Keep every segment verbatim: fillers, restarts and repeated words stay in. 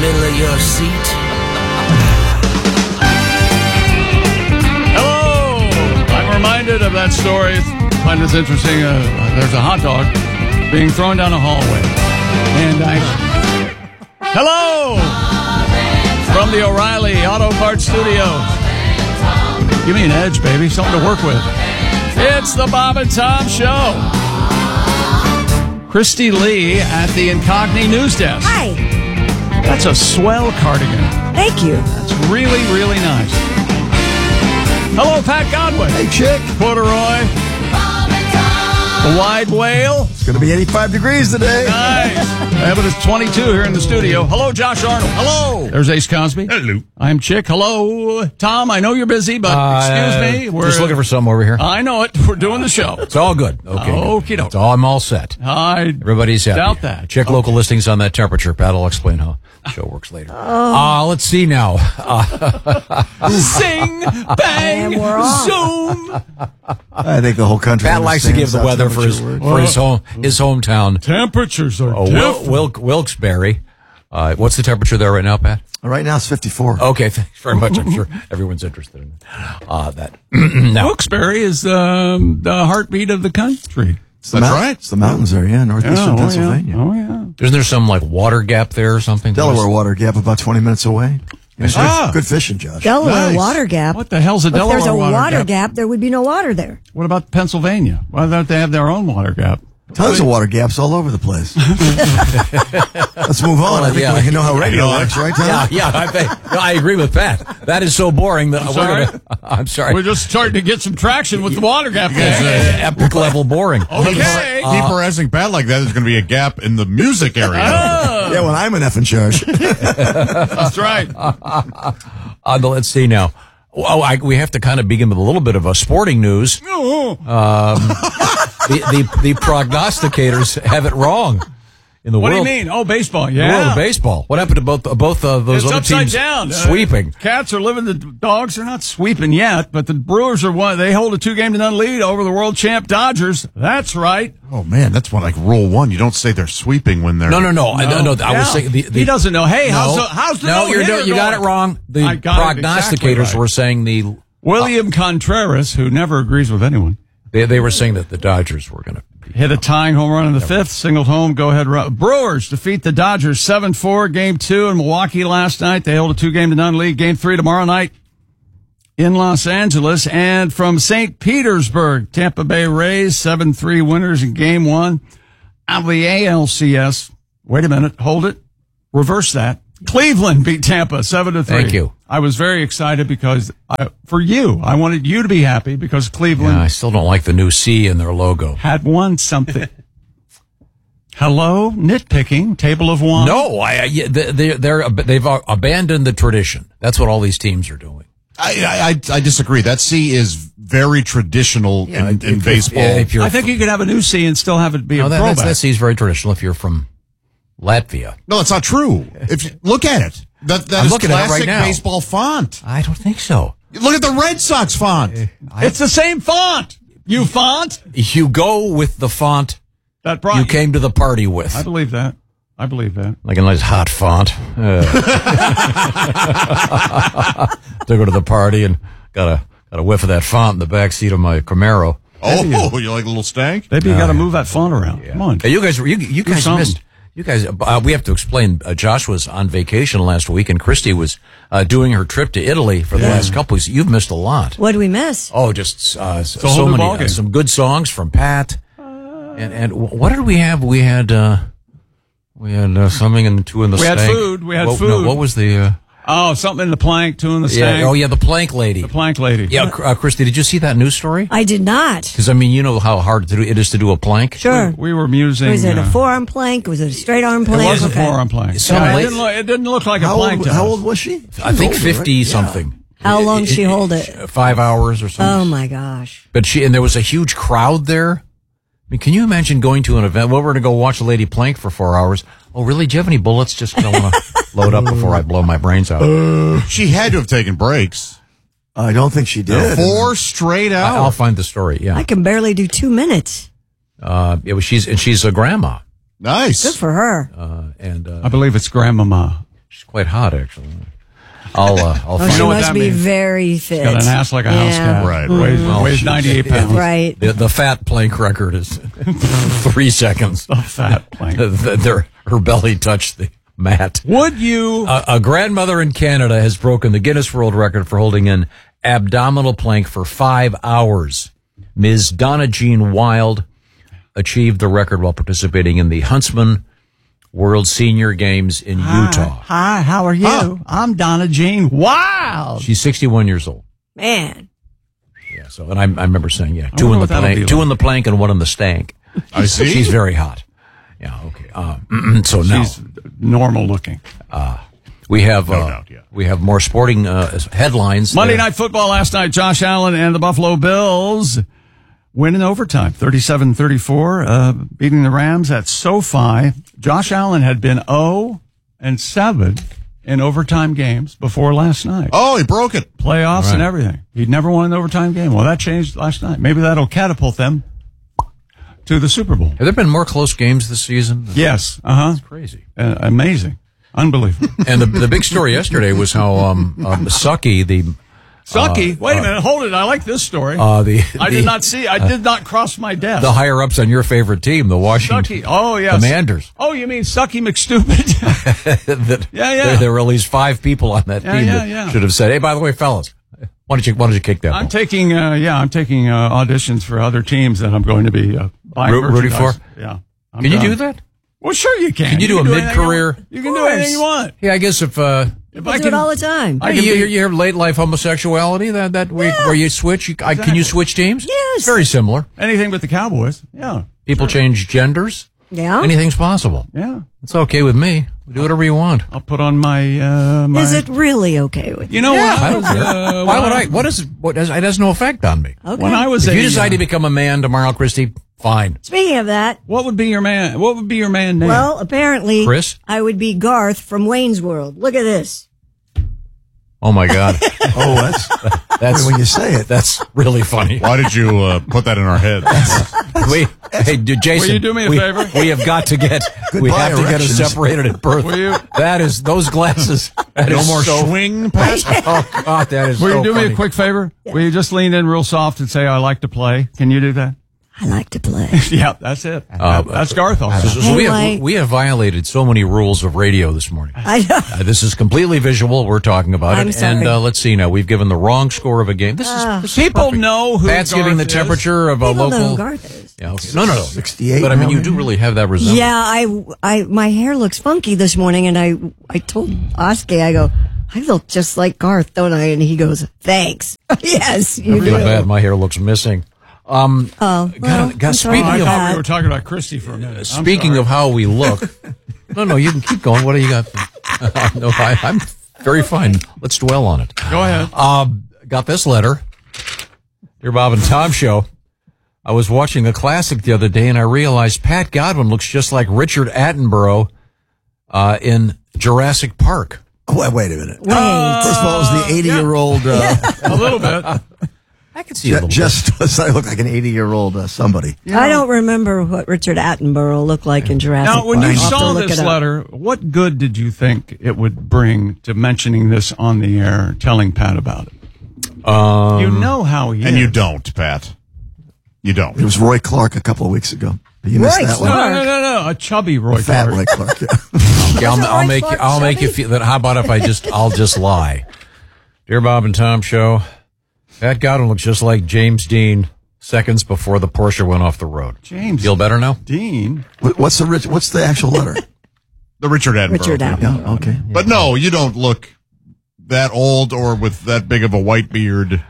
middle of your seat. Hello! I'm reminded of that story. I find this interesting. Uh, there's a hot dog being thrown down a hallway. And I... Hello! From the O'Reilly Auto Parts Studios. Give me an edge, baby. Something to work with. It's the Bob and Tom Show. Christy Lee at the Incogni News Desk. Hi. That's a swell cardigan. Thank you. That's really, really nice. Hello, Pat Godwin. Hey, chick. Corduroy. The Wide Whale. It's going to be eighty-five degrees today. Nice. Yeah, but it's twenty-two here in the studio. Hello, Josh Arnold. Hello. There's Ace Cosby. Hello. I'm Chick. Hello, Tom. I know you're busy, but Uh, excuse me. We're just looking for something over here. I know it. We're doing the show. It's all good. Okay. Okie doke. It's all, I'm all set. I Everybody's happy. doubt that. Check Okay. local listings on that temperature. Pat will explain how the show works later. Oh. Uh, let's see now. Uh, Sing, bang, And we're on. zoom. I think the whole country Pat likes to give the weather for his for his home his hometown. Temperatures are Oh, Wil- Wilk, Wilkes-Barre. Uh, what's the temperature there right now, Pat? Right now it's fifty-four. Okay, thanks very much. I'm sure everyone's interested in uh, that. Now, Wilkes-Barre is um, the heartbeat of the country. It's the That's mount- right. It's the mountains there, yeah, northeastern oh, Pennsylvania. Yeah. Oh, yeah. isn't there some like water gap there or something? Delaware Water Gap, about twenty minutes away. Yeah, good, Ah. good fishing, Josh. Delaware Nice. Water Gap. What the hell's a If Delaware there's a water, water gap? gap, there would be no water there. What about Pennsylvania? Why don't they have their own water gap? Tons of water gaps all over the place. Let's move on. I think yeah. we know how radio works, right, Tom? Yeah, yeah, I, think, no, I agree with Pat. That is so boring that I'm we're sorry? gonna. I'm sorry. We're just starting to get some traction with the water gap. Epic level boring. Okay. Keep harassing Pat like that, there's going to be a gap in the music area. Yeah, when I'm an F in charge. That's right. Uh, let's see now. Oh, I, we have to kind of begin with a little bit of a sporting news. Um, the, the the prognosticators have it wrong in the What world. do you mean? Oh, baseball. The Yeah. world of baseball. What happened to both both uh, those It's other upside teams down. Uh, sweeping? Cats are living the dogs. Are not sweeping yet, but the Brewers are one. They hold a two-game to none lead over the world champ Dodgers. That's right. Oh, man, that's one like rule one. You don't say they're sweeping when they're... No, no, no. I, no, no I was Yeah. saying the, the he doesn't know. Hey, no, how's the how's the no? no You're, hitter you got it going? wrong. The I got it prognosticators exactly right. were saying the William Contreras, who never agrees with anyone, they they were saying that the Dodgers were going to. hit a tying home run in the fifth, singled home, go-ahead run. Brewers defeat the Dodgers seven four, game two in Milwaukee last night. They hold a two-game to none lead. Game three tomorrow night in Los Angeles. And from Saint Petersburg, Tampa Bay Rays, seven three winners in game one. Out of the A L C S, wait a minute, hold it, reverse that. Cleveland beat Tampa seven to three. Thank you. I was very excited because I, for you, I wanted you to be happy because Cleveland Yeah, I still don't like the new C in their logo. had won something. Hello, nitpicking, table of one. No, I, I yeah, they, they're they've abandoned the tradition. That's what all these teams are doing. I, I, I disagree. That C is very traditional Yeah, in, if- in if- baseball. yeah, if you're I think you could have a new C and still have it be No, a that, throwback. that's, that C is very traditional if you're from Latvia. no, that's not true. If you, look at it. That, that I'm is looking at it right classic now. baseball font. I don't think so. Look at the Red Sox font. It's the same font. You font You go with the font that brought you came to the party with. I believe that. I believe that. Like a nice hot font. Uh, to go to the party and got a got a whiff of that font in the back seat of my Camaro. Oh, you like a little stank? Maybe you got to move that font around. Come on. Hey, you guys, you, you guys something. missed. You guys, uh, we have to explain. Uh, Josh was on vacation last week, and Christy was uh, doing her trip to Italy for the last couple weeks. You've missed a lot. What did we miss? Oh, just uh, so, whole new many, ballgame. uh, some good songs from Pat. And and what did we have? We had uh, we had uh, something in the two in the We had stank. food. We had what, food. No, what was the? Uh, Oh, something in the plank, two in the yeah, stank. oh yeah, the plank lady. The plank lady. Yeah, uh, Christy, did you see that news story? I did not. Because I mean, you know how hard to do, it is to do a plank. Sure. We were musing. Was it a uh, forearm plank? Was it a straight arm It plank? was a Okay. forearm plank. Some Yeah, it, late- didn't look, it didn't look like How a plank old, to how us. old was she? She I was think older, fifty right? something. How long did she hold it? Five hours or something. Oh my gosh. But she and there was a huge crowd there. I mean, can you imagine going to an event? Well, we're going to go watch a lady plank for four hours. Oh, really? Do you have any bullets? Just I want to load up before I blow my brains out. She had to have taken breaks. I don't think she did. Four straight I- I'll hours. find the story. I Yeah, can barely do two minutes. uh, it was, she's and she's a grandma, Good Nice. for her. uh, and uh, I believe it's grandmama. she's quite hot, actually. I'll, uh, I'll Oh, find she know what must that be means. very fit. Got an ass like a house Yeah. cat. Right, Weighs, right. weighs ninety-eight pounds. Right. The, the fat plank record is three seconds. A fat plank. The- the- their- her belly touched the mat. Would you? A, a grandmother in Canada has broken the Guinness World Record for holding an abdominal plank for five hours. Miz Donna Jean Wild achieved the record while participating in the Huntsman World Senior Games in Utah. Hi, how are you? Huh. I'm Donna Jean Wild. She's sixty-one years old. Man. Yeah. So, and I, I remember saying, yeah, two wonder in the what that'll be plank, two like. in the plank, and one in the stank. I see. She's very hot. Yeah. Okay. Uh, so now She's normal looking. we have uh, doubt, yeah. we have more sporting uh, headlines. Monday Uh, Night Football last night. Josh Allen and the Buffalo Bills win in overtime, thirty-seven thirty-four, uh, beating the Rams at SoFi. Josh Allen had been zero and seven in overtime games before last night. Oh, he broke it. Playoffs Right. and everything. He'd never won an overtime game. Well, that changed last night. Maybe that'll catapult them to the Super Bowl. Have there been more close games this season? Yes. Uh-huh. Crazy. Uh, amazing. Unbelievable. And the the big story yesterday was how um, um Sucky the Sucky. Wait a minute. Hold it. I like this story. uh the I the, did not see. I did not cross my desk. the higher ups on your favorite team, the Washington Sucky. Oh, yes. Commanders. Oh, you mean Sucky McStupid? that, Yeah, yeah. There, there were at least five people on that Yeah, team yeah, that yeah. should have said, "Hey, by the way, fellas, why don't you why don't you kick that I'm ball?" taking, uh, yeah, I'm taking uh, auditions for other teams that I'm going to be uh, buying Ro- rooting merchandise. for? Yeah. I'm Can you done. do that? Well, sure you can. Can you do a anything you mid-career- want. You can do course. anything you want. Yeah, I guess if uh, If I do it all the time. I you, can you, be- you have late life homosexuality that that where, where you switch, you, I, can you switch teams? Yes. It's very similar. anything but the Cowboys. Yeah. People change genders. Yeah. Anything's possible. Yeah. It's okay with me. Do whatever you want. I'll put on my, uh, my. Is it really okay with you? You know Yeah, what? I don't care. Uh, Why when would I? What is? What does? It has no effect on me. Okay. When I was If a, you decide to uh, become a man tomorrow, Christy, fine. Speaking of that, what would be your man? What would be your man name? well, apparently, Chris? I would be Garth from Wayne's World. Look at this. Oh my God, Oh, that's that's when you say it. that's really funny. Why did you uh, put that in our heads? We, hey, d- Jason, Will you do me a we, favor? We have got to get. we Goodbye, have to get us erections. separated at birth. Will you? That is those glasses. That No is more so, swing pass? Oh God, that is. Will so you do funny. me a quick favor? Will you just lean in real soft and say, I like to play? Can you do that? I like to play. Yeah, that's it. Uh, that's Garth also. So, so we, Hey, have, Mike. we have violated so many rules of radio this morning. I know. Uh, this is completely visual. We're talking about I'm it, sorry. and uh, let's see now. We've given the wrong score of a game. This is, Ah. this is People perfect. know who Pat's Garth giving the is. temperature of a People know local. who Garth is. Yeah, okay. No, no, no. sixty-eight But I mean, now, you do maybe? really have that resemblance. Yeah, I, I, my hair looks funky this morning, and I, I told Oskar, I go, I look just like Garth, don't I? And he goes, thanks. Yes, you Too do. bad my hair looks missing. Um, Oh, well, God, God, I'm sorry Oh, I speaking about of thought we that. were talking about Christy for a minute. I'm speaking sorry. of how we look, no, no, you can keep going. What do you got? no, I, I'm very fine. Let's dwell on it. Go ahead. Um, got this letter. Dear Bob and Tom Show. I was watching a classic the other day and I realized Pat Godwin looks just like Richard Attenborough uh, in Jurassic Park. Oh, wait, wait a minute. Wait. First of all, it was the eighty-year-old. Uh, A little bit. I can see a ju- little just does I look like an eighty-year-old uh, somebody? I don't remember what Richard Attenborough looked like in Jurassic Now, when Park. you I'll have to saw look this it up. letter, what good did you think it would bring to mentioning this on the air, telling Pat about it? bit. Um, You know how he And is. you don't, Pat. You don't. It was Roy Clark a couple of weeks ago. You missed Roy that No, one. no, no, no, no. A chubby Roy Fat Clark. Roy Clark. Yeah. okay, I'll, Wasn't I'll Roy make you, Clark I'll make you chubby? feel that. How about if I just, I'll just lie. Dear Bob and Tom Show, Pat Godwin looks just like James Dean seconds before the Porsche went off the road. James Feel better now? Dean. What- What's the rich, What's the actual letter? The Richard Attenborough. Richard Attenborough. Yeah. Okay. But no, you don't look that old or with that big of a white beard.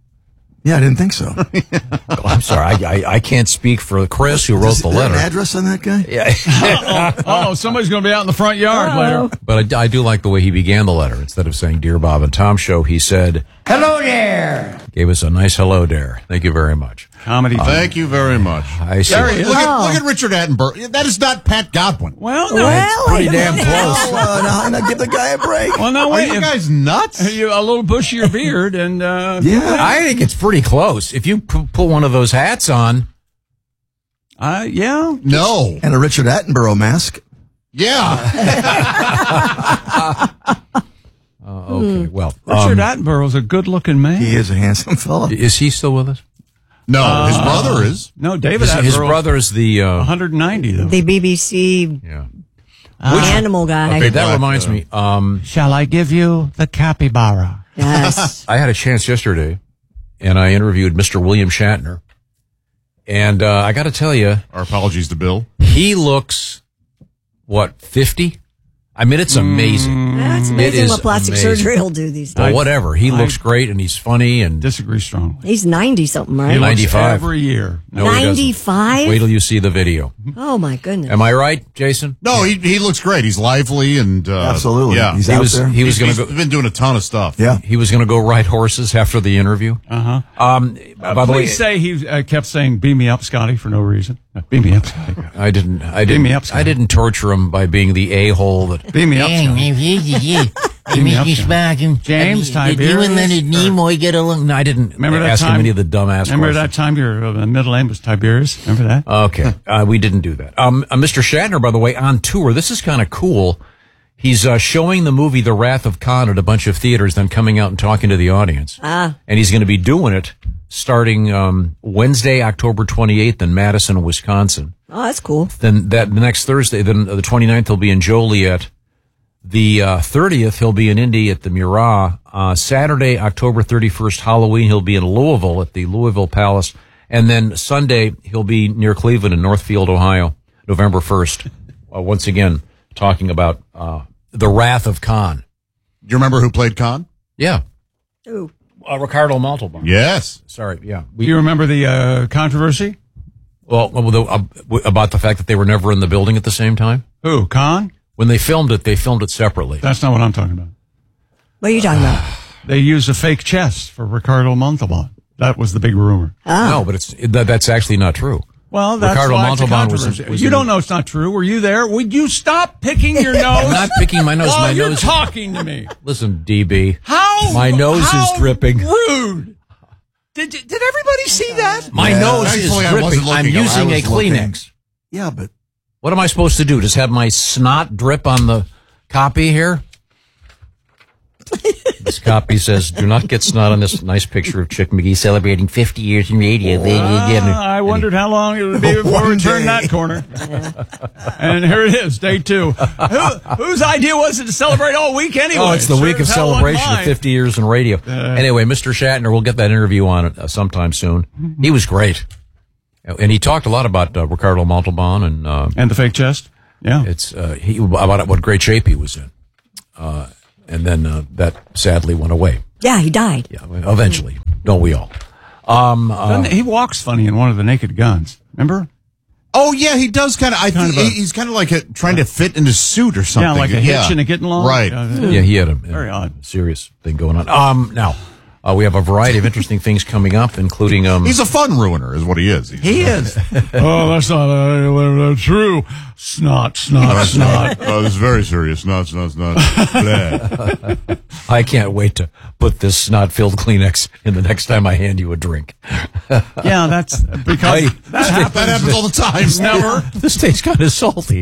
Yeah, I didn't think so. Oh, I'm sorry. I, I, I can't speak for Chris who wrote Does- the is there an letter. address on that guy? Yeah. Oh, somebody's going to be out in the front yard later. But I, I do like the way he began the letter. Instead of saying, Dear Bob and Tom Show, he said, Hello there. gave us a nice hello there. Thank you very much. Comedy. Thank you very much. I see. There he is. Look at, Oh. look at Richard Attenborough. That is not Pat Godwin. Well, no. Well, Pretty wait. damn close. Oh, uh, now, now give the guy a break. Well, no, Are wait. you if- guys nuts? you, a little bushier beard and, uh, Yeah. I think it's pretty close. If you p- put one of those hats on, uh, yeah. No. And a Richard Attenborough mask. Yeah. Okay, well, Richard um, Attenborough's a good-looking man. He is a handsome fella. is he still with us? No, his brother is. No, David His, his Attenborough. brother is the. Uh, one hundred ninety though. The B B C yeah. animal guy. Okay, that black, reminds uh, me. Um, Shall I give you the capybara? Yes. I had a chance yesterday, and I interviewed Mister William Shatner, and uh, I got to tell you, Our apologies to Bill. he looks what fifty. I mean, it's amazing. That's It amazing is what plastic amazing. surgery will do these But days. whatever, he looks great, and he's funny, and Disagree strongly. He's ninety something, He right? looks ninety-five. every year. no, he doesn't. ninety-five? Wait till you see the video. Oh my goodness. Am I right, Jason? No, he he looks great. He's lively and uh, Absolutely. Yeah, He's He out was there. he was He's- going to he's go. been doing a ton of stuff. Yeah. He was going to go ride horses after the interview. Uh huh. Um, by the way, Please say he uh, kept saying "beam me up, Scotty" for no reason. Uh, Beam me up, Scotty. I didn't. I didn't. me up, Scott. I didn't torture him by being the a hole that. Beam me up, Scotty. I me up, miss you sparking. James, Did you and Leonard Nimoy get along? No, I didn't. Remember that ask time? him any of the dumbass Remember questions. that time your uh, middle name was Tiberius? Remember that? Okay, uh, we didn't do that. Um, uh, Mister Shatner, by the way, on tour. This is kind of cool. He's uh, showing the movie The Wrath of Khan at a bunch of theaters, then coming out and talking to the audience. Ah. And he's going to be doing it starting um, Wednesday, October twenty-eighth in Madison, Wisconsin. Oh, that's cool. Then that the next Thursday, then the twenty-ninth, he'll be in Joliet. The uh, thirtieth, he'll be in Indy at the Murat. Uh, Saturday, October thirty-first, Halloween, he'll be in Louisville at the Louisville Palace. And then Sunday, he'll be near Cleveland in Northfield, Ohio, November first. Uh, once again, talking about uh, The Wrath of Khan. You remember who played Khan? Yeah. Ooh. Uh, Ricardo Montalban. Yes. Sorry, yeah. Do you remember the uh, controversy? Well, well, the, uh, about the fact that they were never in the building at the same time? Who? Khan? When they filmed it, they filmed it separately. That's not what I'm talking about. What are you talking about? They used a fake chest for Ricardo Montalban. That was the big rumor. No, but it's that, that's actually not true. Well, that's Ricardo why it's a Montalban was- controversy. was You in- don't know it's not true. Were you there? Would you stop picking your nose? I'm not picking my nose. While My you're nose. talking to me. Listen, D B. How? My nose how is dripping. Rude. Did did everybody see that? My Yeah. nose is Thankfully, I wasn't dripping. I'm looking. I using a was looking. Kleenex. Yeah, but What am I supposed to do? Just have my snot drip on the copy here? This copy says, "Do not get snot on this nice picture of Chick McGee celebrating fifty years in radio." Ah, I wondered how long it would be before we One turned day. that corner. And here it is, day two. Who, whose idea was it to celebrate all week anyway? Oh, it's the Sure week of as hell celebration wasn't of mine. fifty years in radio. Anyway, Mister Shatner, we'll get that interview on it uh, sometime soon. He was great. And he talked a lot about uh, Ricardo Montalban and uh, And the fake chest? Yeah. it's uh, he about what great shape he was in. Uh, and then uh, that sadly went away. Yeah, he died. Yeah, eventually. Don't we all? Um, uh, Doesn't- he walks funny in one of the Naked Guns. Remember? Oh yeah, he does kind of. I Kind think of a- he- he's kind of like a, trying to fit into suit or something. Yeah, like a hitch and a getting along. Right. Yeah, yeah, he had a, Very a odd. serious thing going on. Um, now uh, we have a variety of interesting things coming up, including um, He's a fun ruiner, is what he is. He's, he is. Oh, that's not uh, true. Snot, snot, snot. Oh, this is very serious. No, it's not. It's not. Blah. I can't wait to put this snot-filled Kleenex in the next time I hand you a drink. Yeah, that's because Hey, that happens. That happens all the time. Never. This tastes kind of salty.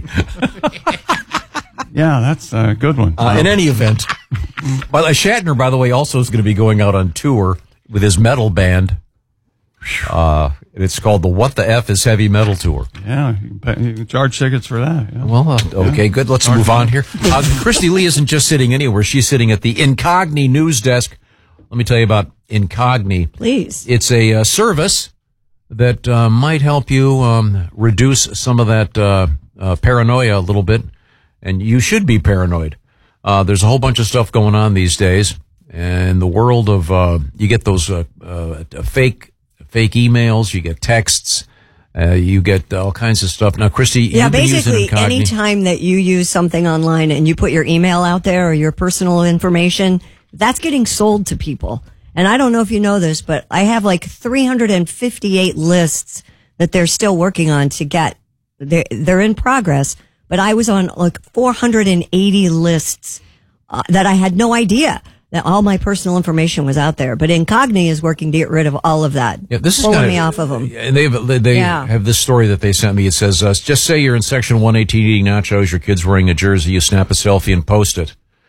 Yeah, that's a good one. Uh, in any event, but uh, Shatner, by the way, also is going to be going out on tour with his metal band. Uh, it's called the What the F is Heavy Metal Tour. yeah, you can, pay, you can charge tickets for that. Yeah. Well, uh, okay, good. Let's move on here. Uh, Christy Lee isn't just sitting anywhere. She's sitting at the Incogni news desk. Let me tell you about Incogni. Please. It's a uh, service that uh, might help you um, reduce some of that uh, uh, paranoia a little bit, and you should be paranoid. Uh, there's a whole bunch of stuff going on these days, and the world of uh, you get those uh, uh, fake fake emails, you get texts, uh, you get all kinds of stuff. Now, Christy, Yeah, you've been using basically, Incogni. anytime that you use something online and you put your email out there or your personal information, that's getting sold to people. And I don't know if you know this, but I have like three hundred fifty-eight lists that they're still working on to get. They're, they're in progress, but I was on like four hundred eighty lists uh, that I had no idea that all my personal information was out there. But Incogni is working to get rid of all of that. Yeah, this is pulling kinda, me off of them. And they have, they Yeah. have this story that they sent me. It says, uh, just say you're in section one eighteen eating nachos, your kid's wearing a jersey, you snap a selfie and post it.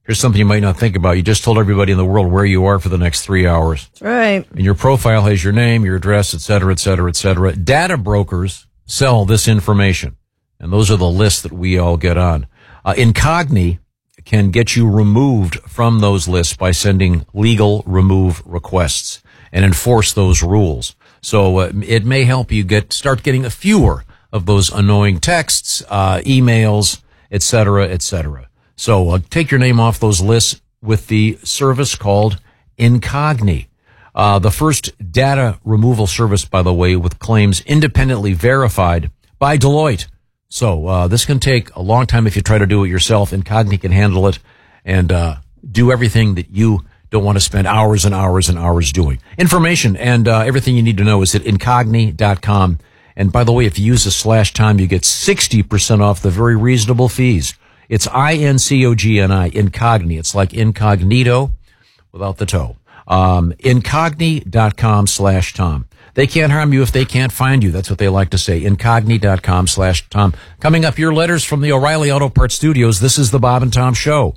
Here's something you might not think about. You just told everybody in the world where you are for the next three hours. That's right. And your profile has your name, your address, et cetera, et cetera, et cetera. Data brokers sell this information. And those are the lists that we all get on. Uh, Incogni can get you removed from those lists by sending legal remove requests and enforce those rules. So uh, it may help you get start getting a fewer of those annoying texts, uh, emails, et cetera, et cetera. So uh, take your name off those lists with the service called Incogni. Uh, the first data removal service, by the way, with claims independently verified by Deloitte. So uh, this can take a long time if you try to do it yourself. Incogni can handle it and uh, do everything that you don't want to spend hours and hours and hours doing. Information and uh, everything you need to know is at incogni dot com. And by the way, if you use a slash time, you get sixty percent off the very reasonable fees. It's I N C O G N I, Incogni. It's like incognito without the toe. Um, incogni dot com slash Tom. They can't harm you if they can't find you. That's what they like to say. incogni dot com slash Tom. Coming up, your letters from the O'Reilly Auto Parts Studios. This is the Bob and Tom Show.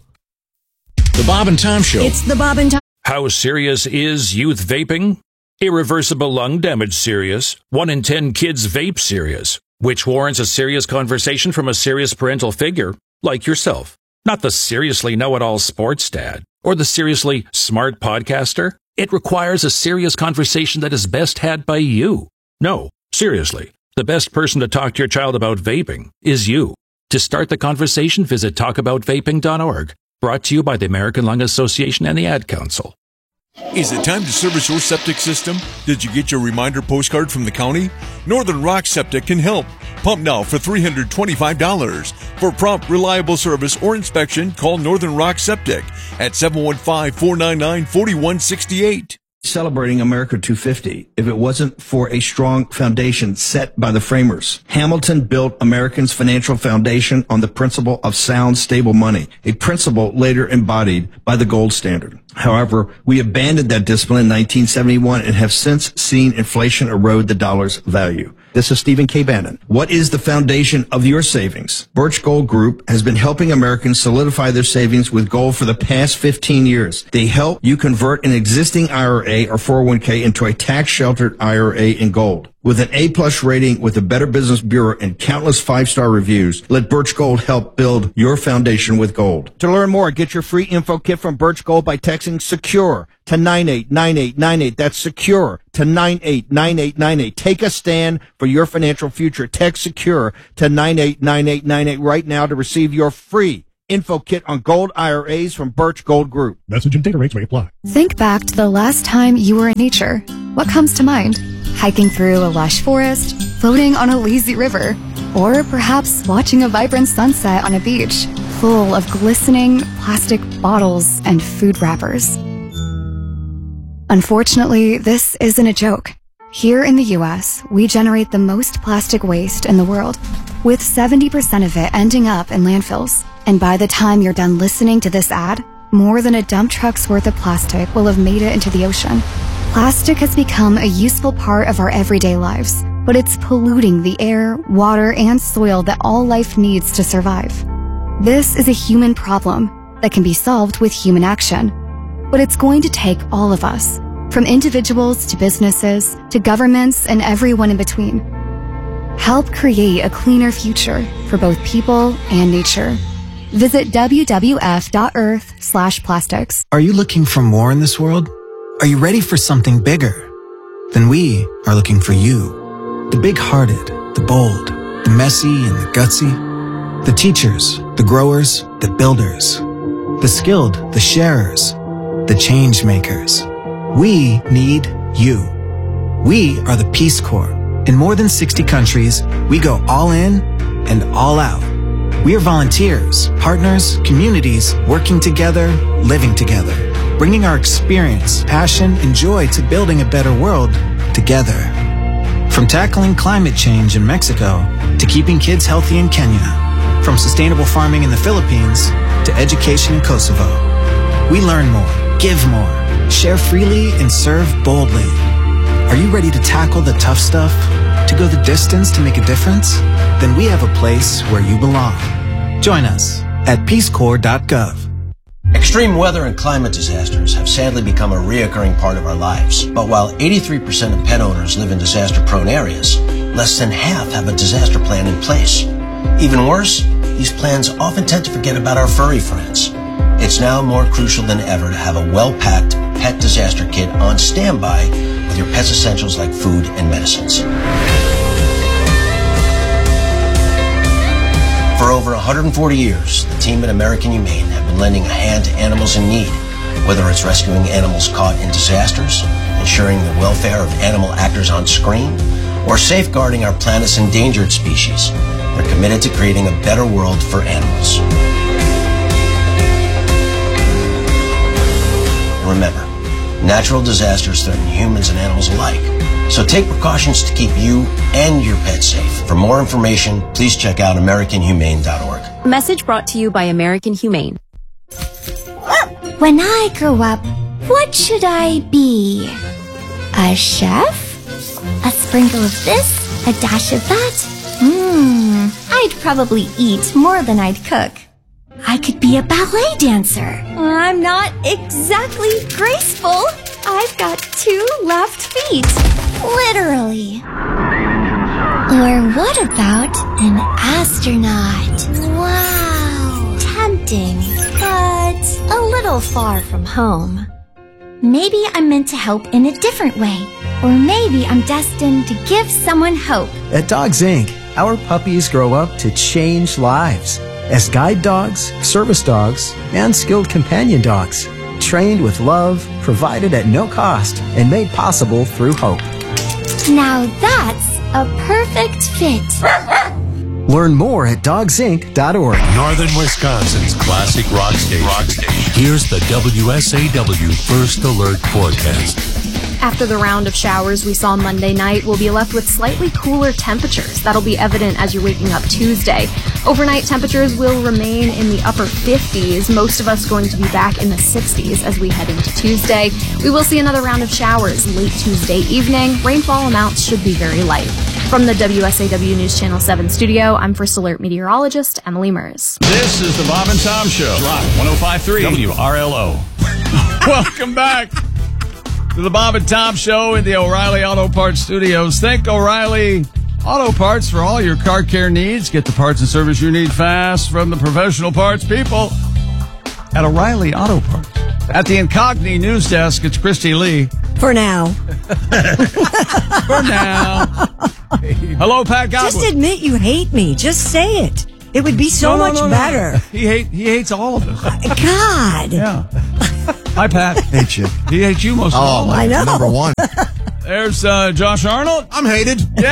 The Bob and Tom Show. It's the Bob and Tom. How serious is youth vaping? Irreversible lung damage serious. One in ten kids vape serious, which warrants a serious conversation from a serious parental figure like yourself. Not the seriously know-it-all sports dad or the seriously smart podcaster. It requires a serious conversation that is best had by you. No, seriously, the best person to talk to your child about vaping is you. To start the conversation, visit talk about vaping dot org. Brought to you by the American Lung Association and the Ad Council. Is it time to service your septic system? Did you get your reminder postcard from the county? Northern Rock Septic can help. Pump now for three hundred twenty-five dollars. For prompt, reliable service or inspection, call Northern Rock Septic at seven one five, four nine nine, four one six eight. Celebrating America two fifty if it wasn't for a strong foundation set by the framers. Hamilton built Americans' financial foundation on the principle of sound, stable money, a principle later embodied by the gold standard. However, we abandoned that discipline in nineteen seventy-one and have since seen inflation erode the dollar's value. This is Stephen K. Bannon. What is the foundation of your savings? Birch Gold Group has been helping Americans solidify their savings with gold for the past fifteen years. They help you convert an existing I R A or four oh one k into a tax-sheltered I R A in gold. With an A-plus rating with the Better Business Bureau and countless five-star reviews, let Birch Gold help build your foundation with gold. To learn more, get your free info kit from Birch Gold by texting SECURE to nine eight nine eight nine eight. That's SECURE to nine eight nine eight nine eight. Take a stand for your financial future. Text SECURE to nine eight nine eight nine eight right now to receive your free info kit on gold I R As from Birch Gold Group. Message and data rates may apply. Think back to the last time you were in nature. What comes to mind? Hiking through a lush forest, floating on a lazy river, or perhaps watching a vibrant sunset on a beach full of glistening plastic bottles and food wrappers. Unfortunately, this isn't a joke. Here in the U S, we generate the most plastic waste in the world, with seventy percent of it ending up in landfills. And by the time you're done listening to this ad, more than a dump truck's worth of plastic will have made it into the ocean. Plastic has become a useful part of our everyday lives, but it's polluting the air, water, and soil that all life needs to survive. This is a human problem that can be solved with human action. But it's going to take all of us, from individuals to businesses to governments and everyone in between. Help create a cleaner future for both people and nature. Visit w w f dot earth slash plastics. Are you looking for more in this world? Are you ready for something bigger? Then we are looking for you. The big-hearted, the bold, the messy and the gutsy. The teachers, the growers, the builders. The skilled, the sharers, the change makers. We need you. We are the Peace Corps. In more than sixty countries, we go all in and all out. We are volunteers, partners, communities, working together, living together, bringing our experience, passion, and joy to building a better world together. From tackling climate change in Mexico to keeping kids healthy in Kenya, from sustainable farming in the Philippines to education in Kosovo. We learn more, give more, share freely, and serve boldly. Are you ready to tackle the tough stuff? To go the distance to make a difference? Then we have a place where you belong. Join us at peace corps dot gov. Extreme weather and climate disasters have sadly become a reoccurring part of our lives. But while eighty-three percent of pet owners live in disaster-prone areas, less than half have a disaster plan in place. Even worse, these plans often tend to forget about our furry friends. It's now more crucial than ever to have a well-packed pet disaster kit on standby with your pet's essentials like food and medicines. For over one hundred forty years, the team at American Humane have been lending a hand to animals in need, whether it's rescuing animals caught in disasters, ensuring the welfare of animal actors on screen, or safeguarding our planet's endangered species. They're committed to creating a better world for animals. And remember, natural disasters threaten humans and animals alike. So take precautions to keep you and your pet safe. For more information, please check out American Humane dot org. Message brought to you by American Humane. When I grow up, what should I be? A chef? A sprinkle of this? A dash of that? Mmm, I'd probably eat more than I'd cook. I could be a ballet dancer. I'm not exactly graceful. I've got two left feet. Literally. Or what about an astronaut? Wow. Tempting, but a little far from home. Maybe I'm meant to help in a different way. Or maybe I'm destined to give someone hope. At Dogs Incorporated, our puppies grow up to change lives as guide dogs, service dogs, and skilled companion dogs. Trained with love, provided at no cost, and made possible through hope. Now that's a perfect fit. Learn more at dogs inc dot org. Northern Wisconsin's classic rock station. Rock station. Here's the W S A W First Alert forecast. After the round of showers we saw Monday night, we'll be left with slightly cooler temperatures. That'll be evident as you're waking up Tuesday. Overnight temperatures will remain in the upper fifties, most of us going to be back in the sixties as we head into Tuesday. We will see another round of showers late Tuesday evening. Rainfall amounts should be very light. From the W S A W News Channel seven studio, I'm First Alert meteorologist Emily Mers. This is the Bob and Tom Show. Rock one oh five point three W R L O. Welcome back to the Bob and Tom Show in the O'Reilly Auto Parts Studios. Thank O'Reilly Auto Parts for all your car care needs. Get the parts and service you need fast from the professional parts people at O'Reilly Auto Parts. At the Incogni News Desk, it's Christy Lee. For now. For now. Hello, Pat Godwin. Just admit you hate me. Just say it. It would be so no, no, much no, no. better. He hate he hates all of us. God. Yeah. Hi, Pat. Hey, Chick. He hates you most of all. Oh, I know. Number one. There's uh, Josh Arnold. I'm hated. Yeah,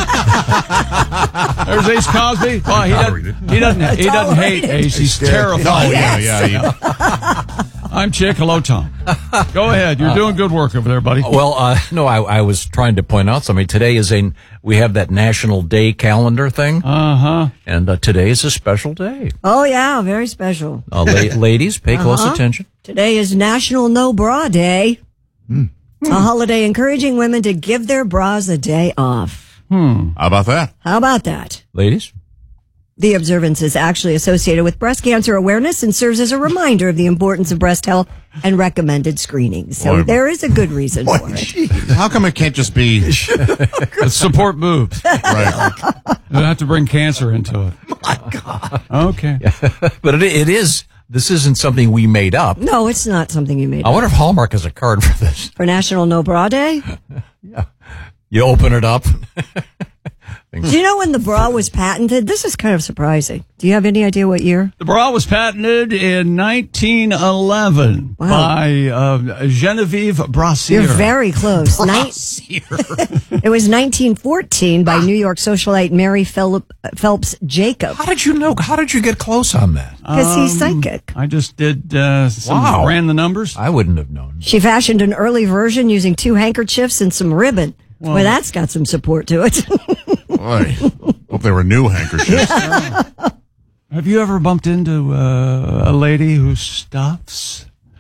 yeah. There's Ace Cosby. Well, he doesn't. He doesn't. He doesn't hate Ace. He's terrified. Oh, yeah, yeah, yeah. I'm Chick. Hello, Tom. Go ahead. You're doing good work over there, buddy. Well, uh, no, I, I was trying to point out something. Today is a, we have that National Day calendar thing. Uh-huh. And uh, today is a special day. Oh, yeah. Very special. Uh, la- ladies, pay Uh-huh. close attention. Today is National No Bra Day. Hmm. A holiday encouraging women to give their bras a day off. Hmm. How about that? How about that? Ladies? The observance is actually associated with breast cancer awareness and serves as a reminder of the importance of breast health and recommended screenings. So Boy, there is a good reason boy, for it. geez. How come it can't just be support boobs? Right. You don't have to bring cancer into it. My God. Okay. But it, it is, this isn't something we made up. No, it's not something you made I up. wonder if Hallmark has a card for this. For National No Bra Day? Yeah. You open it up. Do you know when the bra was patented? This is kind of surprising. Do you have any idea what year? The bra was patented in nineteen eleven Wow. by uh, Genevieve Brassiere. You're very close. Nin- it was nineteen fourteen by New York socialite Mary Phillip, Phelps Jacob. How did you know? How did you get close on that? Because he's Um, psychic. I just did uh, some, Wow. ran the numbers. I wouldn't have known. She fashioned an early version using two handkerchiefs and some ribbon. Well, Well, that's got some support to it. Boy, hope they were new handkerchiefs. Have you ever bumped into uh, a lady who stuffs?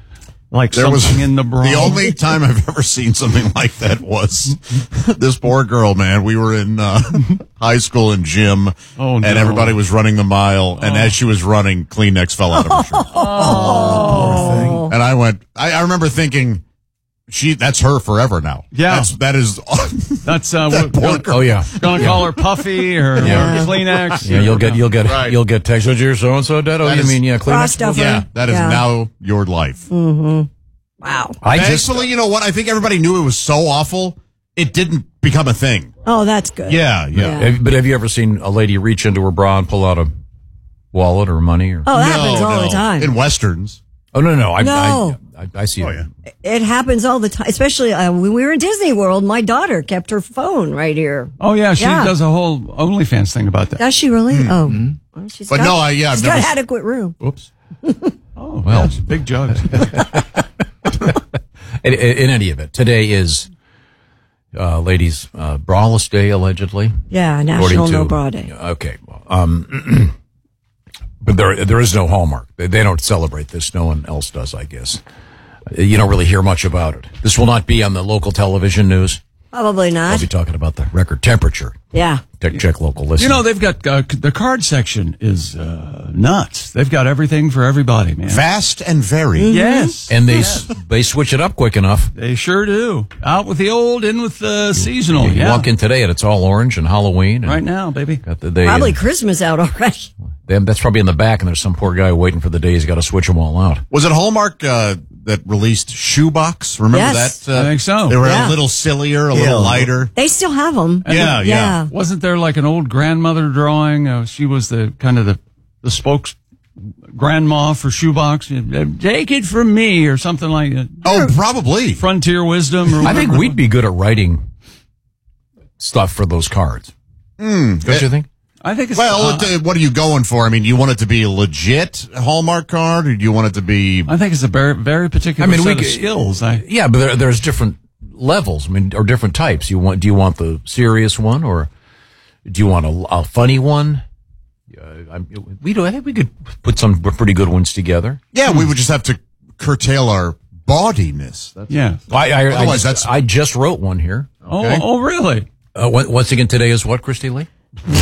Like There something was in the bra. The only time I've ever seen something like that was this poor girl, man. We were in uh, high school in gym, Oh, and no. everybody was running the mile, and as she was running, Kleenex fell out of her shirt. Oh. And I went, I, I remember thinking, she, that's her forever now. Yeah. That's, that is, That's uh, that what, poor gonna, girl. Oh yeah. gonna call her Puffy or, Yeah. or Kleenex. Yeah, you'll get you'll get Right. you'll get text. Oh, you're so and so dead. Oh, That you is- mean yeah, Kleenex? Cross-stuffer. Yeah, that is Yeah. now your life. Mm-hmm. Wow. I just Actually, you know what? I think everybody knew it was so awful, it didn't become a thing. Oh, that's good. Yeah, yeah. Have- but have you ever seen a lady reach into her bra and pull out a wallet or money? Or Oh, that No, happens all no. the time. In Westerns. oh no, no, I No. I, I, I see. Oh, it. yeah. It happens all the time, especially uh, when we were in Disney World. My daughter kept her phone right here. Oh, yeah, she Yeah. does a whole OnlyFans thing about that. Does she really? Oh, well, she's But got, no, I- yeah, I've she's got never- adequate room. Oops. Oh, Well. yeah, big jugs. In, in any event, today is, uh, ladies, uh, braless day allegedly. Yeah, According National to- No Bra Day. Okay. well, Um, but there, there is no Hallmark. They, they don't celebrate this. No one else does, I guess. You don't really hear much about it. This will not be on the local television news. Probably I'll not. be talking about the record temperature. Yeah. Check, check local listings. You know, they've got uh, the card section is uh, nuts. They've got everything for everybody, man. Fast and varied. Mm-hmm. Yes. and they s they switch it up quick enough. They sure do. Out with the old, in with the seasonal. You yeah. walk in today and it's all orange and Halloween. And right now, baby. got the, they, Probably Christmas out already. they- that's probably in the back, and there's some poor guy waiting for the day he's got to switch them all out. Was it Hallmark uh, that released Shoebox? Remember Yes. that? Uh, I think so. They were Yeah. a little sillier, a Yeah. little lighter. They still have them. And Yeah, the- yeah. Wasn't there like an old grandmother drawing? Uh, she was the kind of the, the spokes grandma for Shoebox. Uh, Take it from me or something like that. Oh, probably. Frontier wisdom. Or I think whatever. we'd be good at writing stuff for those cards. Mm. Don't you think? I think it's Well, uh, it, uh, what are you going for? I mean, you want it to be a legit Hallmark card, or do you want it to be? I think it's a very, very particular I mean, we set of could- skills. I, Yeah, but there, there's different levels. I mean, or different types. You want? Do you want the serious one, or do you want a, a funny one? Uh, I, we do. I think we could put some pretty good ones together. Yeah, we would just have to curtail our bawdiness. That's yeah. I, I, I, Otherwise, just, that's- I just wrote one here. Okay. Oh, oh, really? Uh, what, once again, today is what, Christy Lee?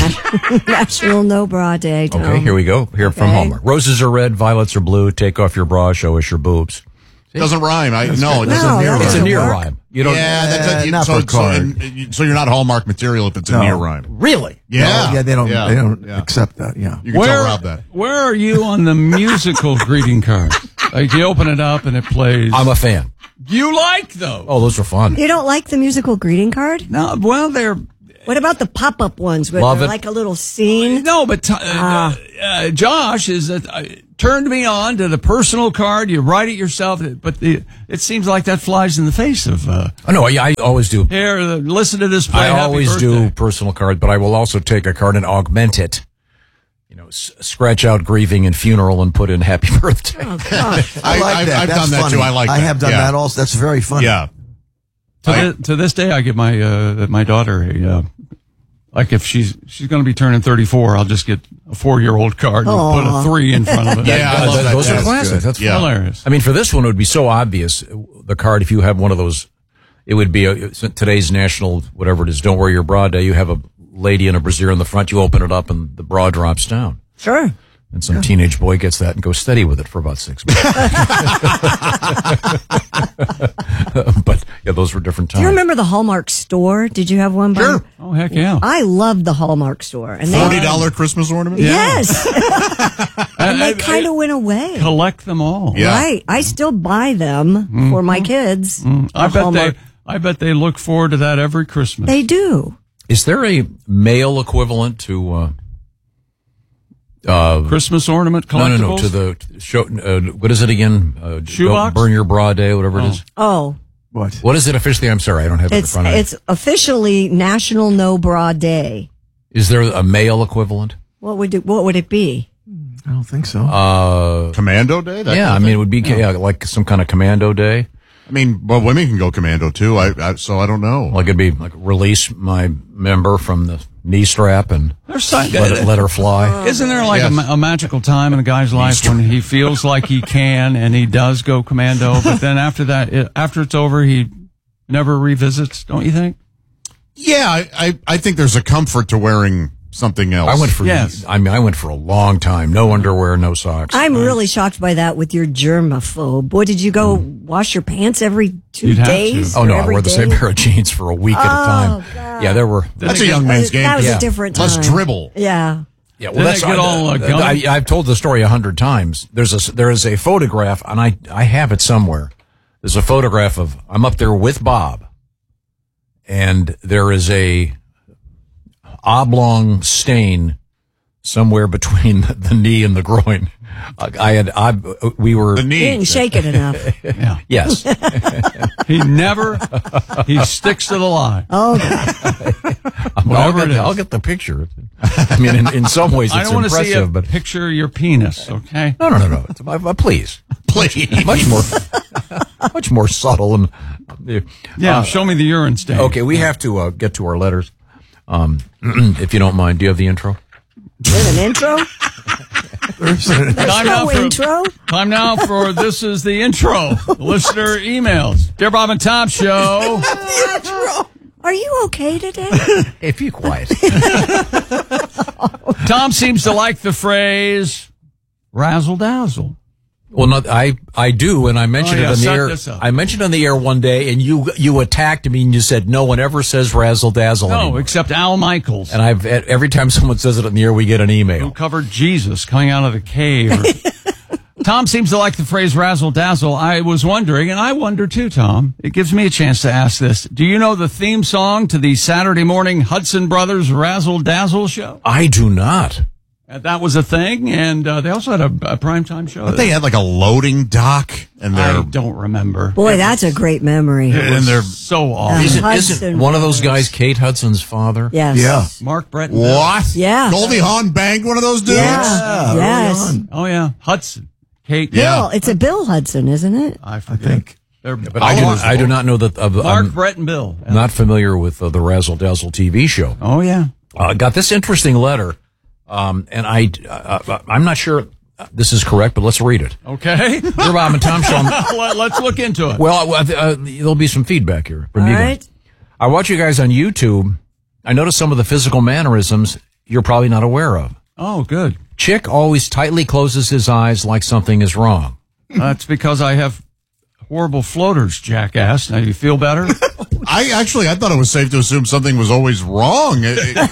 National No Bra Day. Tom. Okay, here we go. Here from Okay. Hallmark. Roses are red, violets are blue. Take off your bra, show us your boobs. doesn't rhyme. I no, it No, doesn't that near It's a doesn't near work. rhyme. You don't. Yeah, that's Uh, a, not so, for a so, card. and- so you're not Hallmark material if it's a No. near rhyme. Really? Yeah. No, yeah, they don't. Yeah. They don't Yeah. accept that. Yeah. You can tell Rob that. Where are you on the musical greeting card? Like you open it up and it plays. I'm a fan. You like those? Oh, those are fun. You don't like the musical greeting card? No, well, they're What about the pop-up ones where Love they're it. like a little scene? no, but t- uh, Ah. uh, Josh is that uh, turned me on to the personal card. You write it yourself, but the, it seems like that flies in the face of. Uh, Oh, no, I, I always do. here, uh, listen to this play. I Happy always birthday. do personal card, but I will also take a card and augment it. You know, s- scratch out grieving and funeral and put in happy birthday. Oh, gosh. I, I- like I've- that. I've That's done that funny. too. I like I that. have done Yeah. that also. That's very funny. Yeah. To, I- the, to this day, I give my uh, my daughter a uh, like if she's she's going to be turning thirty-four, I'll just get a four year old card and put a three in front of it. Yeah, I Uh, love th- that. those are That's classic. good. That's Yeah. hilarious. I mean, for this one, it would be so obvious. The card, if you have one of those, it would be a, today's national, whatever it is, Don't Wear Your Bra Day. You have a lady in a brassiere in the front. You open it up and the bra drops down. Sure. And some teenage boy gets that and goes steady with it for about six months. But yeah, those were different Do times. you remember the Hallmark store? Did you have one? Bob? Sure. Oh heck yeah! I loved the Hallmark store. And they, Forty dollar Christmas ornament. Yes. and I- they kind of went away. Collect them all. Yeah. Right. I still buy them for my kids. I The bet Hallmark- they. I bet they look forward to that every Christmas. They do. Is there a male equivalent to uh, uh, Christmas ornament no, collectibles. no, no, to the show? Uh, what is it again? Uh, Shoebox? Don't Burn Your Bra Day, whatever it is. Oh, What? What is it officially? I'm sorry, I don't have it in it's front of me. it's officially National No Bra Day. Is there a male equivalent? What would it, what would it be? I don't think so. Uh, Commando Day. That yeah, kind I of mean, thing? it would be yeah, like some kind of commando day. I mean, well, women can go commando too. I, I so I don't know. Like it'd be like release my member from the knee strap and There's let, it, let her fly. Isn't there like Yes. a, ma- a magical time in a guy's life when he feels like he can and he does go commando, but then after that, it, after it's over, he never revisits? Don't you think? Yeah, I, I, I think there's a comfort to wearing something else. I went for Yes. I mean, I went for a long time. No underwear, no socks. I'm really shocked by that with your germaphobe. Boy, did you go wash your pants every two You'd have to. days? Oh or no, I every wore the day? same pair of jeans for a week at a time. God. Yeah, there were. That's a young man's game. That was Yeah. a different time. Less dribble. Yeah. Yeah, well, Did that's they get all, uh, gummy? I, I've told the story a hundred times. There's a there is a photograph, and I I have it somewhere. There's a photograph of I'm up there with Bob, and there is a oblong stain somewhere between the, the knee and the groin. I, I had I we were The You knee. didn't shake it enough. Yeah. yes. He never, he sticks to the line. Oh, God. I'll Whatever get, it is. I'll get the picture. I mean, in, in some ways, I it's don't want to see impressive, a but picture your penis, okay? no, no, no, no. It's, uh, please, Please. much more, much more subtle and. Yeah, uh, show me the urine stain. Okay, we have to uh, get to our letters. Um, if you don't mind, do you have the intro? With an intro? There's Time now no for- intro. Time now for This is the Intro. Listener emails. Dear Bob and Tom Show. Are you okay today? If you quiet. Tom seems to like the phrase razzle dazzle. Well, not I. I do, and I mentioned Oh, yeah, it on the set air. this up. I mentioned it on the air one day, and you you attacked me, and you said no one ever says razzle dazzle No, anymore. except Al Michaels, And I've every time someone says it on the air, we get an who email. covered Jesus coming out of the cave. Tom seems to like the phrase razzle dazzle. I was wondering, and I wonder too, Tom. It gives me a chance to ask this. Do you know the theme song to the Saturday morning Hudson Brothers Razzle Dazzle show? I do not. And that was a thing, and uh, they also had a, a primetime show. But they had like a loading dock, and I they're don't remember. Boy, that's a great memory. and they're So Uh, awesome. Isn't, Hudson isn't one of those Brothers. guys Kate Hudson's father? Yes. Yeah. Mark Brett. what? Yeah. Goldie Hawn banged one of those dudes. Yeah. Yes. Oh, yeah. Hudson. Kate. Bill. It's a Bill Hudson, isn't it? I I forget. think. They're But I do, I do not know that. Uh, Mark, I'm Brett, and Bill. not familiar with uh, the Razzle Dazzle T V show. Oh, yeah. I uh, got this interesting letter, um, and I, uh, uh, I'm not sure this is correct, but let's read it. Okay. Dear Bob and Tom Show. Let, let's look into it. Well, uh, uh, there'll be some feedback here from All you guys. right. I watch you guys on YouTube. I noticed some of the physical mannerisms you're probably not aware of. Oh, good. Chick always tightly closes his eyes like something is wrong. That's because I have horrible floaters, jackass. Now you feel better? I actually, I thought it was safe to assume something was always wrong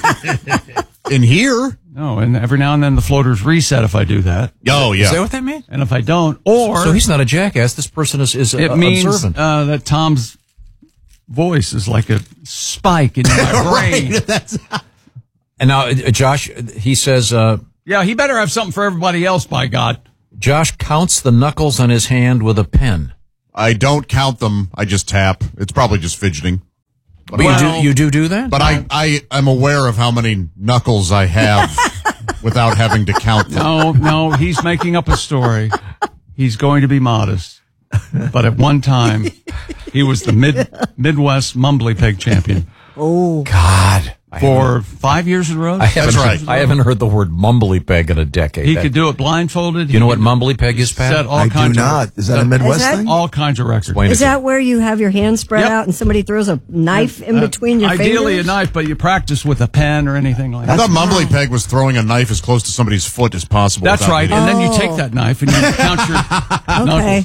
in here. No, and every now and then the floaters reset if I do that. Oh, Is that yeah. what that means? And if I don't, or So he's not a jackass. This person is, is it uh, means observant. uh, that Tom's voice is like a spike in my brain. That's And now, uh, Josh, he says, uh, Yeah, he better have something for everybody else, by God. Josh counts the knuckles on his hand with a pen. I don't count them. I just tap. It's probably just fidgeting. But you do you do do that? But I, I am aware of how many knuckles I have without having to count them. No, no, he's making up a story. He's going to be modest. But at one time, he was the mid Midwest Mumbly Pig champion. Oh, God. For five years in a row? I haven't, That's right. I haven't heard the word mumbly peg in a decade. He That- could do it blindfolded. You know He what could mumbly peg is, Pat? set all I do kinds not. Of, Is that a Midwest Is that- thing? all kinds of records. Explain it is to that where you have your hands spread Yep. out and somebody throws a knife in Uh, between your Ideally fingers? a knife, but you practice with a pen or anything like I that. thought Mumbly Peg was throwing a knife as close to somebody's foot as possible. That's without right. hitting And it. then you take Oh. that knife and you count your knuckles. Okay.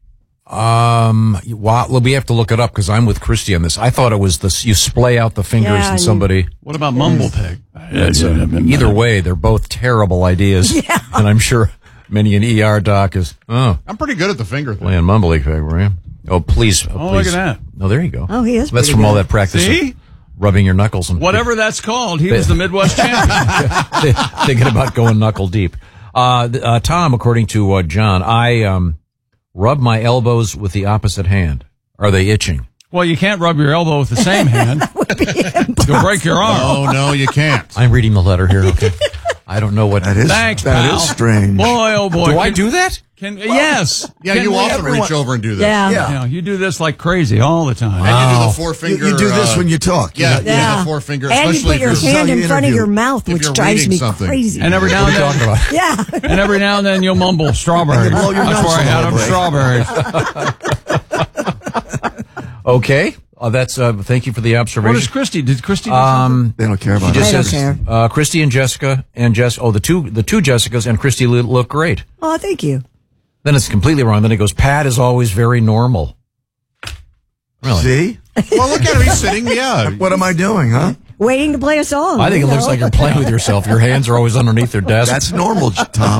Um, wow, well, we have to look it up because I'm with Christy on this. I thought it was this, you splay out the fingers Yeah, and and- somebody. What about Mumble Pig? It's, uh, either way, they're both terrible ideas. Yeah. And I'm sure many an E R doc is, oh, I'm pretty good at the finger thing. playing mumbly peg, were you? Oh, please. Oh, Oh, please. look at that. Oh, there you go. Oh, he is That's pretty from all good. that practice. See? Of rubbing your knuckles and Whatever that's called, he was the Midwest champion. thinking about going knuckle deep. Uh, th- uh, Tom, according to uh, John, I um, rub my elbows with the opposite hand. Are they itching? Well, you can't rub your elbow with the same hand. You'll break your arm. Oh, no, you can't. I'm reading the letter here. Okay. I don't know what That is, Thanks, that pal. is strange. Boy, oh boy. Do I Can- do that? Can, yes. Yeah, Can you we- often everyone- reach over and do this. Yeah. You know, you do this like crazy all the time. And you do Wow. the four You, finger. you do this uh, when you talk. Yeah, You know, yeah, Yeah. the four finger. And you especially put your if you're- hand in you front of interview. your mouth, If which you're drives reading me something. crazy. And every now What and are you then, talking about? Yeah. and every now and then you'll mumble strawberries. blow your That's nose where I a had little them bit. strawberries. Okay. Uh, that's. Uh, thank you for the What observation. is Christy? Did Christy do Um, They don't care She about just I don't says care. uh, Christy and Jessica and Jess. Oh, the two the two Jessicas and Christy look look great. Oh, thank you. Then it's completely wrong. Then it goes. Pat is always very normal. Really? See? Well, look at him. He's sitting. Yeah. What am I doing, huh? Waiting to play a song. I think it you looks know? like you're playing with yourself. Your hands are always underneath your desk. That's normal, Tom.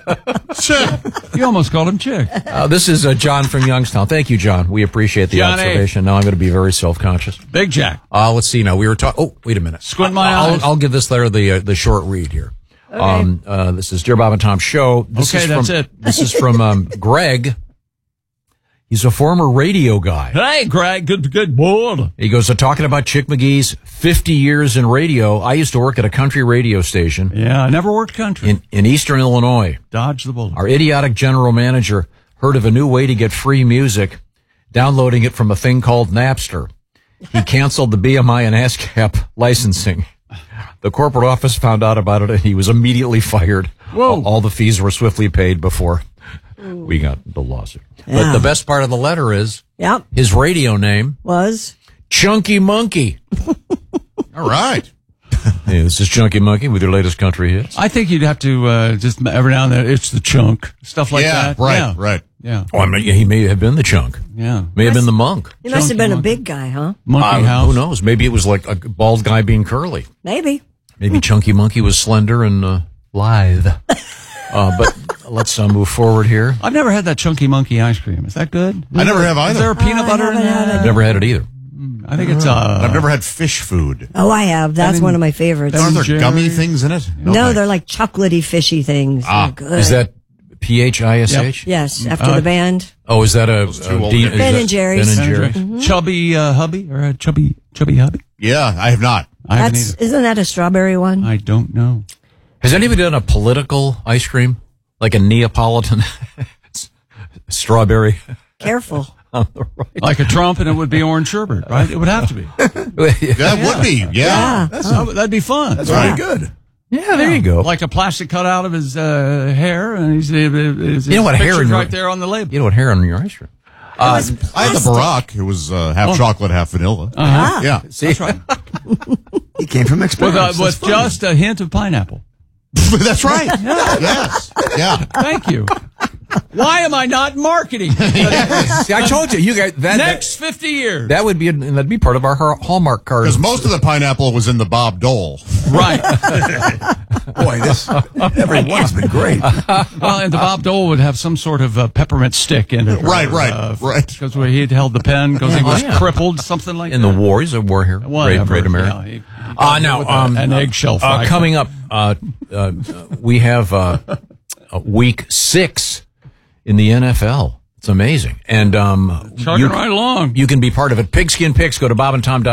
You almost called him Chick. Uh, this is uh, John from Youngstown. Thank you, John. We appreciate the Johnny. observation. Now I'm going to be very self-conscious. Big Jack. Uh, let's see. Now we were talking. Oh, wait a minute. Squint my I'll, eyes. I'll give this letter the uh, the short read here. Okay. Um, uh, this is Dear Bob and Tom Show. This Okay, is that's from, it. This is from um, Greg. He's a former radio guy. Hey, Greg. Good, good boy. He goes, so talking about Chick McGee's fifty years in radio. I used to work at a country radio station Yeah, I never worked country. in, in eastern Illinois. Dodge the bullet. Our idiotic general manager heard of a new way to get free music, downloading it from a thing called Napster. He canceled the B M I and ASCAP licensing. The corporate office found out about it and he was immediately fired. Whoa. All, all the fees were swiftly paid before we got the lawsuit. But Yeah. the best part of the letter is Yep. his radio name, Was. Chunky Monkey. All right. Hey, this is Chunky Monkey with your latest country hits. I think you'd have to uh, just every now and then, it's the chunk. Stuff like Yeah, that. right, yeah. right. Yeah. Oh, I mean, he may have been the chunk. Yeah. May have been the monk. He must have Chunky been a monkey. big guy, huh? Monkey Uh, House. Who knows? Maybe it was like a bald guy being curly. Maybe. Maybe Chunky Monkey was slender and uh, lithe. Uh, but let's uh, move forward here. I've never had that Chunky Monkey ice cream. Is that good? I never have either. Is there a peanut I butter in haven't had there? it. Never had it either. I think it's uh. I've never had fish food. Oh, I have. That's Ben one of my favorites. Ben Aren't there Jerry. gummy things in it? no, thanks. they're like chocolatey, fishy things. Ah, They're good. Is that P H I S H? Yes, after Uh, the band. Oh, is that a, Those two a old Dean- hippies. is Ben that and Jerry's. Ben and Jerry. Mm-hmm. Chubby uh, hubby or a chubby chubby hubby? Yeah, I have not. I haven't That's either. isn't that a strawberry one? I don't know. Has anybody done a political ice cream? Like a Neapolitan strawberry? Careful. On the right. Like a Trump, and it would be orange sherbet, right? It would have to be. That would be. Yeah. Yeah. That's, that'd be fun. That's Right. pretty good. Yeah, there you go. Like a plastic cutout of his uh, hair, and he's, his, You know what, his hair picture's in your- right there on the label. You know what hair on your ice cream? Uh, I had the Barack. It was uh, half Oh. chocolate, half vanilla. Uh-huh. Yeah. See? That's right. He came from With, uh, experience. with That's funny. just a hint of pineapple. That's right. Yes. Yeah. Thank you. Why am I not marketing? See, I told you, you guys, that, Next fifty years. that would be, that'd be part of our Hallmark card. Because most of the pineapple was in the Bob Dole. Right. Boy, this every one's been great. Well, and the Bob Dole would have some sort of uh, peppermint stick in it. Right, or, right, uh, right. Because where he had held the pen, because he Oh, was yeah. crippled, something like In that. the war, he's a war hero. Great, Whatever. great American. Yeah, he- he Uh, got now, with a- um, an eggshell uh, fry. coming up, uh, uh, we have uh, uh, week six in the N F L. It's amazing. And um, Chugging you, right along. you can be part of it. Pigskin Picks, go to bob and tom dot com.